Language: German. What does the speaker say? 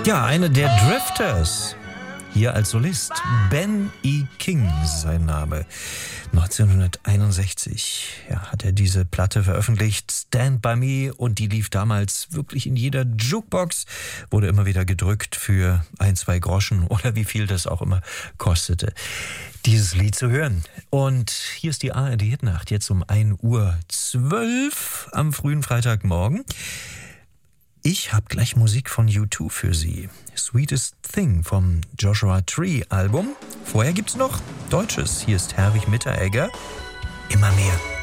Ja, einer der Drifters. Hier als Solist. Ben E. King ist sein Name. 1961 hat er diese Platte veröffentlicht, Stand By Me, und die lief damals wirklich in jeder Jukebox, wurde immer wieder gedrückt für 1, 2 Groschen oder wie viel das auch immer kostete, dieses Lied zu hören. Und hier ist die ARD-Hitnacht, jetzt um 1:12 Uhr am frühen Freitagmorgen. Ich habe gleich Musik von U2 für Sie. Sweetest Thing vom Joshua Tree Album. Vorher gibt's noch Deutsches. Hier ist Herwig Mitteregger. Immer mehr.